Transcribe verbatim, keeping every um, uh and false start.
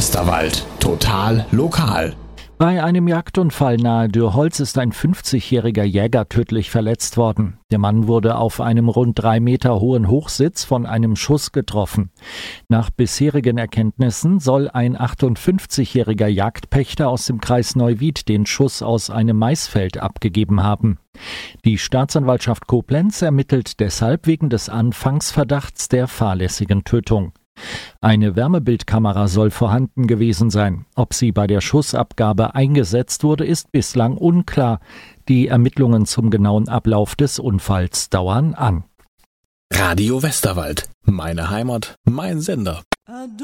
Westerwald. Total lokal. Bei einem Jagdunfall nahe Dürholz ist ein fünfzigjähriger Jäger tödlich verletzt worden. Der Mann wurde auf einem rund drei Meter hohen Hochsitz von einem Schuss getroffen. Nach bisherigen Erkenntnissen soll ein achtundfünfzigjähriger Jagdpächter aus dem Kreis Neuwied den Schuss aus einem Maisfeld abgegeben haben. Die Staatsanwaltschaft Koblenz ermittelt deshalb wegen des Anfangsverdachts der fahrlässigen Tötung. Eine Wärmebildkamera soll vorhanden gewesen sein. Ob sie bei der Schussabgabe eingesetzt wurde, ist bislang unklar. Die Ermittlungen zum genauen Ablauf des Unfalls dauern an. Radio Westerwald. Meine Heimat, mein Sender.